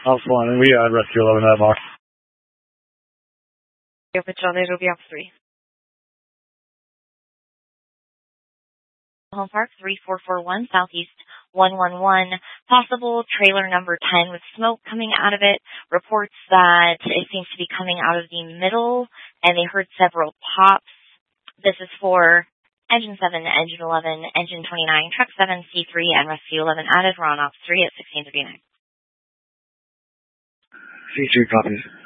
Ops 1, and we rescue 11 that box. Patrol, it'll be Ops 3. Home Park 3441 Southeast 111. Possible trailer number 10 with smoke coming out of it. Reports that it seems to be coming out of the middle, and they heard several pops. This is for Engine 7, Engine 11, Engine 29, Truck 7, C3, and Rescue 11 added. We're on Ops 3 at 1639. C3 copies.